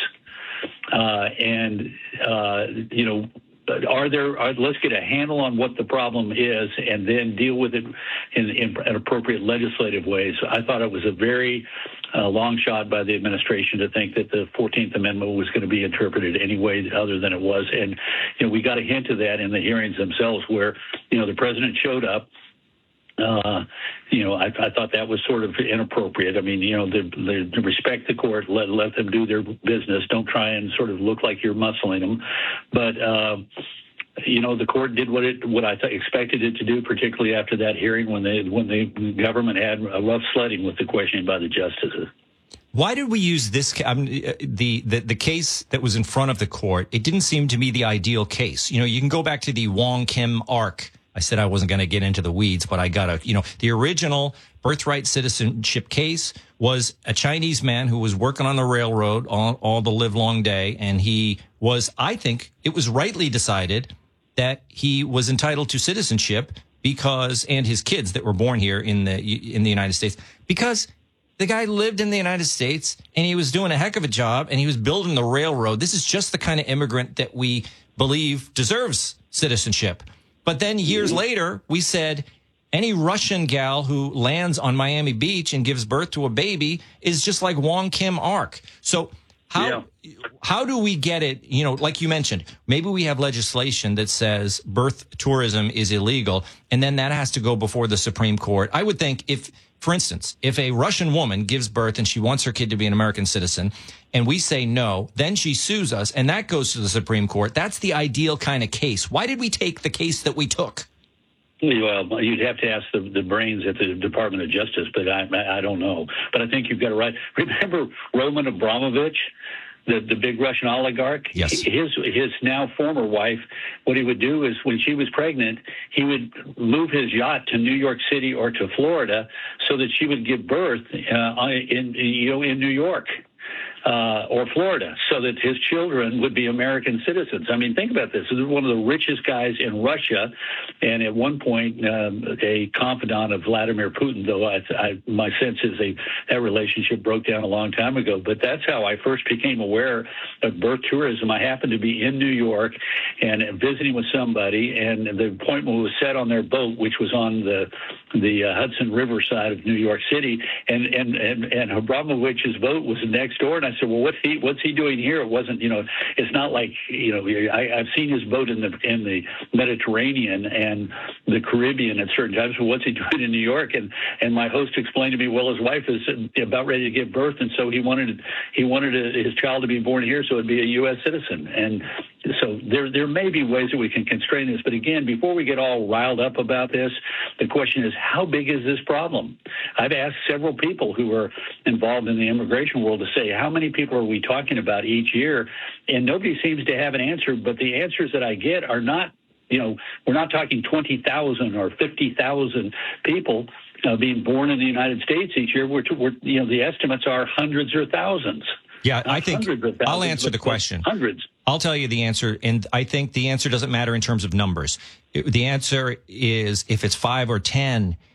Let's get a handle on what the problem is and then deal with it in appropriate legislative ways. I thought it was a very long shot by the administration to think that the 14th Amendment was going to be interpreted any way other than it was. And, we got a hint of that in the hearings themselves where, the president showed up. I thought that was sort of inappropriate. I mean, the respect the court, let them do their business. Don't try and sort of look like you're muscling them. But, the court did what I expected it to do, particularly after that hearing when the government had a rough sledding with the questioning by the justices. Why did we use this? The case that was in front of the court, it didn't seem to me the ideal case. You can go back to the Wong Kim arc. I said I wasn't going to get into the weeds, but I got to, the original birthright citizenship case was a Chinese man who was working on the railroad all the live long day. And I think it was rightly decided that he was entitled to citizenship and his kids that were born here in the United States, because the guy lived in the United States and he was doing a heck of a job and he was building the railroad. This is just the kind of immigrant that we believe deserves citizenship. But then years later, we said any Russian gal who lands on Miami Beach and gives birth to a baby is just like Wong Kim arc. So how do we get it? Like you mentioned, maybe we have legislation that says birth tourism is illegal, and then that has to go before the Supreme Court. I would think for instance, if a Russian woman gives birth and she wants her kid to be an American citizen and we say no, then she sues us and that goes to the Supreme Court. That's the ideal kind of case. Why did we take the case that we took? Well, you'd have to ask the brains at the Department of Justice, but I don't know. But I think you've got it right. Remember Roman Abramovich? The big Russian oligarch, yes. His now former wife, what he would do is when she was pregnant, he would move his yacht to New York City or to Florida so that she would give birth in New York. Or Florida, so that his children would be American citizens. I mean, think about this. This is one of the richest guys in Russia, and at one point, a confidant of Vladimir Putin, though my sense is that relationship broke down a long time ago. But that's how I first became aware of birth tourism. I happened to be in New York and visiting with somebody, and the appointment was set on their boat, which was on the Hudson River side of New York City, and Abramovich's boat was next door, and I said, well, what's he doing here? It wasn't, it's not like, I've seen his boat in the Mediterranean and the Caribbean at certain times. So what's he doing in New York? And my host explained to me, well, his wife is about ready to give birth, and so he wanted his child to be born here, so it'd be a U.S. citizen. And so there may be ways that we can constrain this, but again, before we get all riled up about this, the question is, how big is this problem? I've asked several people who are involved in the immigration world to say, how many people are we talking about each year? And nobody seems to have an answer, but the answers that I get are not, we're not talking 20,000 or 50,000 people being born in the United States each year. We're the estimates are hundreds or thousands. Yeah, I think I'll answer the question. Hundreds. I'll tell you the answer, and I think the answer doesn't matter in terms of numbers. The answer is if it's 5 or 10,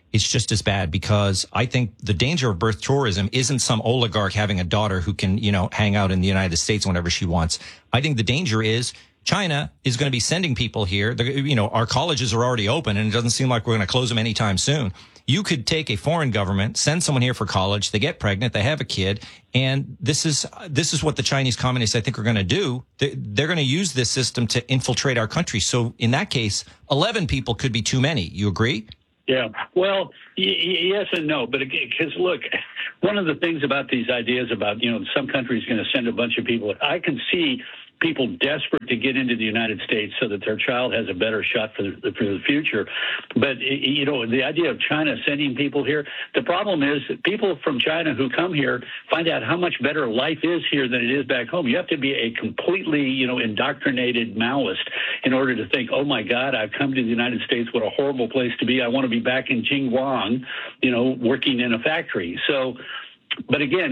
it's just as bad, because I think the danger of birth tourism isn't some oligarch having a daughter who can, hang out in the United States whenever she wants. I think the danger is China is going to be sending people here. Our colleges are already open, and it doesn't seem like we're going to close them anytime soon. You could take a foreign government, send someone here for college, they get pregnant, they have a kid, and this is what the Chinese communists, I think, are going to do. They're going to use this system to infiltrate our country. So in that case, 11 people could be too many. You agree? Yeah. Well, yes and no. But because, look, one of the things about these ideas about, some country's going to send a bunch of people, I can see people desperate to get into the United States so that their child has a better shot for the future. But, the idea of China sending people here, the problem is that people from China who come here find out how much better life is here than it is back home. You have to be a completely, indoctrinated Maoist in order to think, oh, my God, I've come to the United States. What a horrible place to be. I want to be back in Jingguang, working in a factory. So, but again,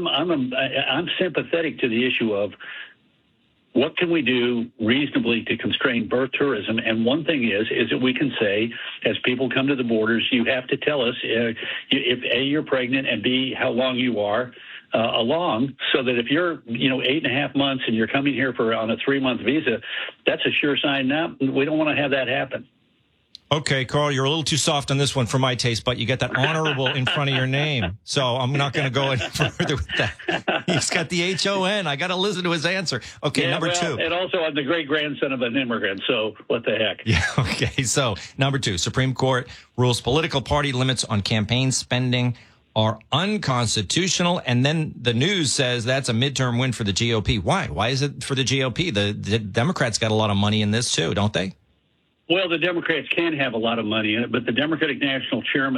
I'm sympathetic to the issue of, what can we do reasonably to constrain birth tourism? And one thing is that we can say, as people come to the borders, you have to tell us if A, you're pregnant, and B, how long you are along, so that if you're, 8.5 months and you're coming here on a 3-month visa, that's a sure sign. Now, we don't want to have that happen. Okay, Carl, you're a little too soft on this one for my taste, but you got that honorable in front of your name. So I'm not going to go any further with that. He's got the HON. I got to listen to his answer. Okay, number two. And also, I'm the great-grandson of an immigrant, so what the heck? Yeah, okay. So number two, Supreme Court rules political party limits on campaign spending are unconstitutional. And then the news says that's a midterm win for the GOP. Why? Why is it for the GOP? The Democrats got a lot of money in this, too, don't they? Well, the Democrats can have a lot of money in it, but the Democratic National Chairman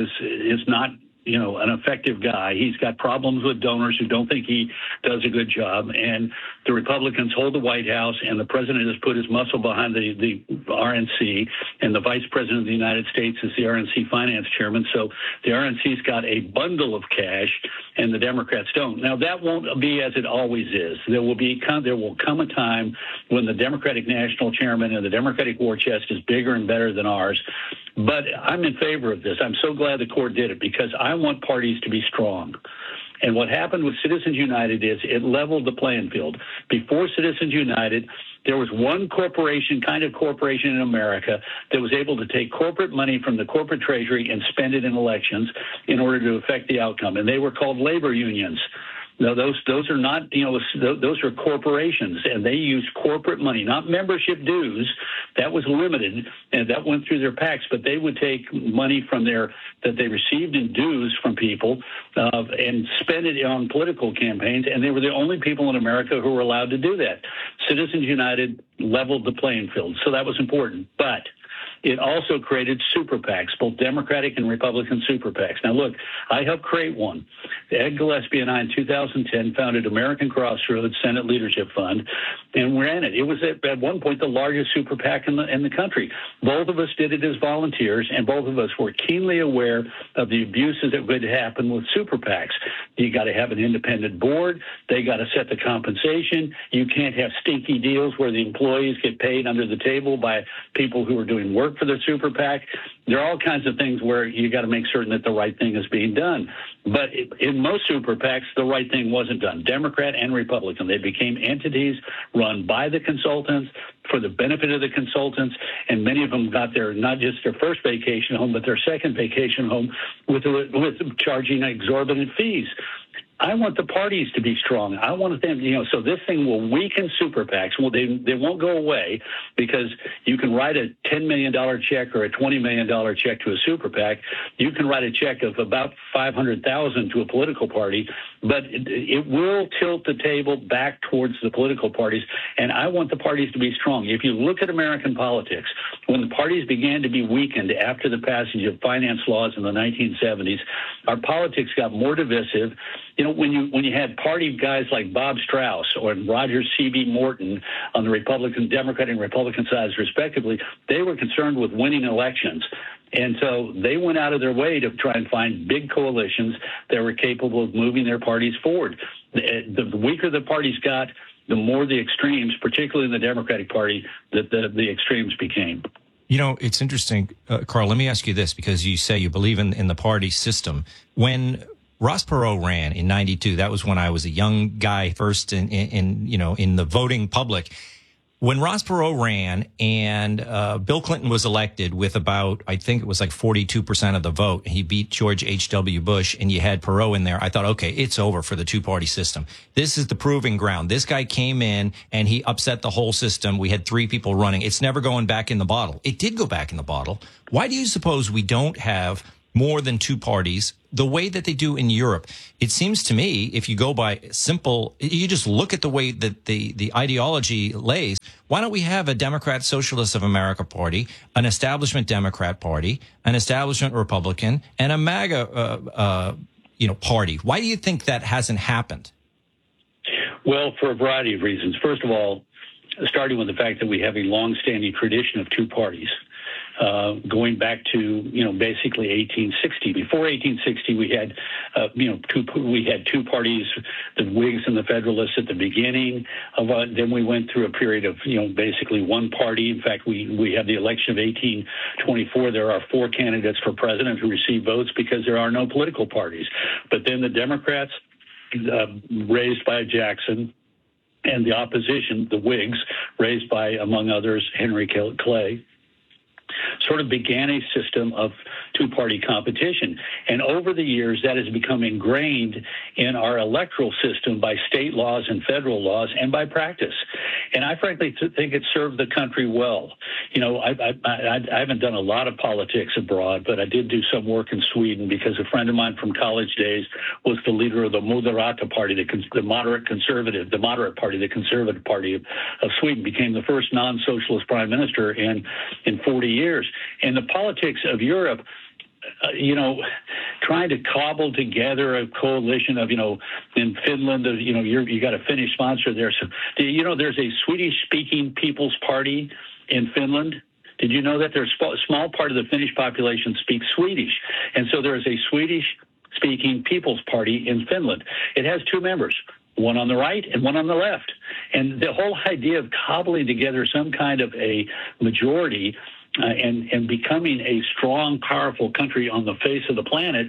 is not, an effective guy. He's got problems with donors who don't think he does a good job. And the Republicans hold the White House, and the president has put his muscle behind the RNC, and the vice president of the United States is the RNC finance chairman. So the RNC's got a bundle of cash, and the Democrats don't. Now, that won't be as it always is. There will come a time when the Democratic National Chairman and the Democratic war chest is bigger and better than ours. But I'm in favor of this. I'm so glad the court did it, because I want parties to be strong. And what happened with Citizens United is it leveled the playing field. Before Citizens United, there was one corporation in America that was able to take corporate money from the corporate treasury and spend it in elections in order to affect the outcome. And they were called labor unions. No, those are not, those are corporations, and they used corporate money, not membership dues. That was limited, and that went through their PACs, but they would take money from that they received in dues from people and spend it on political campaigns, and they were the only people in America who were allowed to do that. Citizens United leveled the playing field, so that was important. But it also created super PACs, both Democratic and Republican super PACs. Now, look, I helped create one. Ed Gillespie and I, in 2010, founded American Crossroads Senate Leadership Fund, and ran it. It was at one point the largest super PAC in the country. Both of us did it as volunteers, and both of us were keenly aware of the abuses that would happen with super PACs. You got to have an independent board. They got to set the compensation. You can't have stinky deals where the employees get paid under the table by people who are doing work for the super PAC. There are all kinds of things where you got to make certain that the right thing is being done. But in most super PACs, the right thing wasn't done, Democrat and Republican. They became entities run by the consultants for the benefit of the consultants, and many of them got not just their first vacation home, but their second vacation home with charging exorbitant fees. I want the parties to be strong. I want them, so this thing will weaken super PACs. Well, they won't go away, because you can write a $10 million check or a $20 million check to a super PAC. You can write a check of about $500,000 to a political party, but it will tilt the table back towards the political parties. And I want the parties to be strong. If you look at American politics, when the parties began to be weakened after the passage of finance laws in the 1970s, our politics got more divisive. When you had party guys like Bob Strauss or Roger C.B. Morton on the Democratic and Republican sides, respectively, they were concerned with winning elections. And so they went out of their way to try and find big coalitions that were capable of moving their parties forward. The weaker the parties got, the more the extremes, particularly in the Democratic Party, that the extremes became. You know, it's interesting, Carl, let me ask you this, because you say you believe in the party system. When Ross Perot ran in 92, that was when I was a young guy first in the voting public. When Ross Perot ran and Bill Clinton was elected with about, I think it was like 42% of the vote, he beat George H.W. Bush, and you had Perot in there, I thought, okay, it's over for the two-party system. This is the proving ground. This guy came in and he upset the whole system. We had 3 people running. It's never going back in the bottle. It did go back in the bottle. Why do you suppose we don't have more than 2 parties the way that they do in Europe? It seems to me, if you go by simple, you just look at the way that the ideology lays, why don't we have a Democrat Socialist of America party, an establishment Democrat party, an establishment Republican, and a MAGA party? Why do you think that hasn't happened? Well, for a variety of reasons. First of all, starting with the fact that we have a long-standing tradition of 2 parties. Going back to, basically 1860. Before 1860, we had, two parties, the Whigs and the Federalists at the beginning of, then we went through a period of, basically one party. In fact, we have the election of 1824. There are 4 candidates for president who receive votes because there are no political parties. But then the Democrats, raised by Jackson, and the opposition, the Whigs, raised by, among others, Henry Clay, sort of began a system of 2-party competition. And over the years, that has become ingrained in our electoral system by state laws and federal laws and by practice. And I frankly think it served the country well. I haven't done a lot of politics abroad, but I did do some work in Sweden because a friend of mine from college days was the leader of the Moderata Party, the moderate party, the conservative party of Sweden, became the first non-socialist prime minister in 40 years. And the politics of Europe, trying to cobble together a coalition of, in Finland, you got a Finnish sponsor there. So, there's a Swedish-speaking People's Party in Finland. Did you know that there's a small part of the Finnish population speaks Swedish? And so there is a Swedish-speaking People's Party in Finland. It has 2 members, one on the right and one on the left. And the whole idea of cobbling together some kind of a majority and becoming a strong, powerful country on the face of the planet,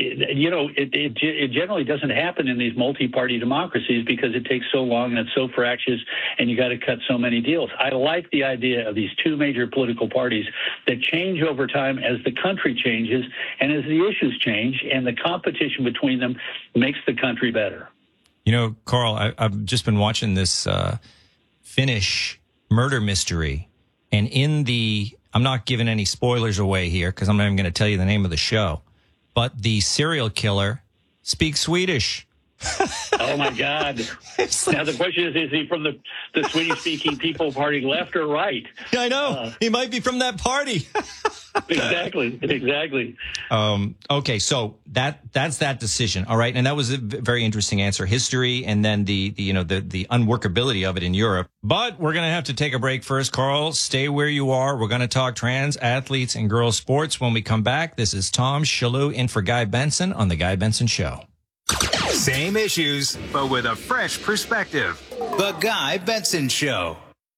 it generally doesn't happen in these multi-party democracies because it takes so long and it's so fractious and you got to cut so many deals. I like the idea of these 2 major political parties that change over time as the country changes and as the issues change, and the competition between them makes the country better. Carl, I've just been watching this Finnish murder mystery, and I'm not giving any spoilers away here because I'm not even going to tell you the name of the show, but the serial killer speaks Swedish. Oh, my God. Now, the question is he from the Swedish-speaking People Party, left or right? I know. He might be from that party. Exactly. Okay, so that's that decision. All right, and that was a very interesting answer. History, and then the unworkability of it in Europe. But we're going to have to take a break first. Carl, stay where you are. We're going to talk trans athletes and girls sports when we come back. This is Tom Shalhoub in for Guy Benson on The Guy Benson Show. Same issues, but with a fresh perspective. The Guy Benson Show.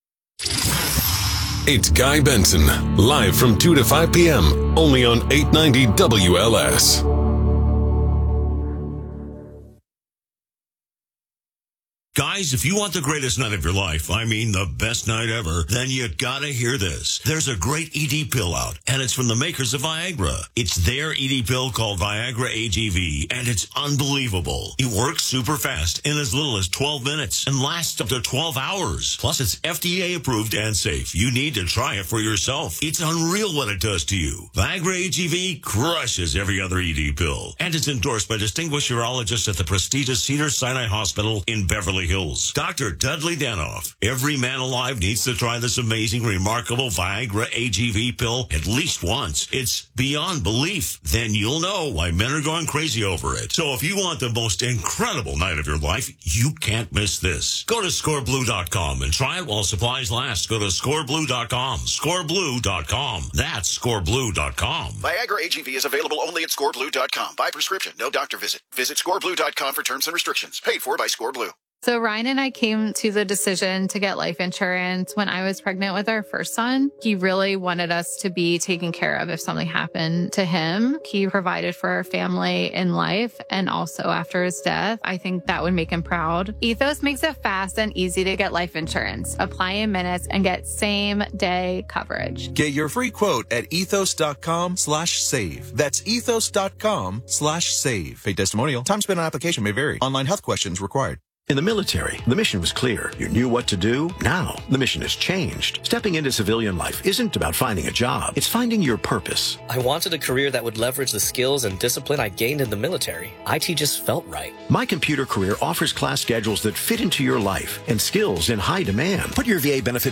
It's Guy Benson, live from 2 to 5 p.m., only on 890 WLS. Guys, if you want the greatest night of your life, I mean the best night ever, then you gotta hear this. There's a great ED pill out, and it's from the makers of Viagra. It's their ED pill called Viagra AGV, and it's unbelievable. It works super fast in as little as 12 minutes and lasts up to 12 hours. Plus, it's FDA approved and safe. You need to try it for yourself. It's unreal what it does to you. Viagra AGV crushes every other ED pill, and it's endorsed by distinguished urologists at the prestigious Cedars-Sinai Hospital in Beverly Hills. Dr. Dudley Danoff. Every man alive needs to try this amazing, remarkable Viagra AGV pill at least once. It's beyond belief. Then you'll know why men are going crazy over it. So if you want the most incredible night of your life, you can't miss this. Go to scoreblue.com and try it while supplies last. Go to scoreblue.com. Scoreblue.com. That's scoreblue.com. Viagra AGV is available only at scoreblue.com. By prescription, no doctor visit. Visit scoreblue.com for terms and restrictions. Paid for by Scoreblue. So Ryan and I came to the decision to get life insurance when I was pregnant with our first son. He really wanted us to be taken care of if something happened to him. He provided for our family in life and also after his death. I think that would make him proud. Ethos makes it fast and easy to get life insurance. Apply in minutes and get same-day coverage. Get your free quote at ethos.com/save. That's ethos.com/save. Paid testimonial. Time spent on application may vary. Online health questions required. In the military, the mission was clear. You knew what to do. Now, the mission has changed. Stepping into civilian life isn't about finding a job. It's finding your purpose. I wanted a career that would leverage the skills and discipline I gained in the military. IT just felt right. My Computer Career offers class schedules that fit into your life and skills in high demand. Put your VA benefits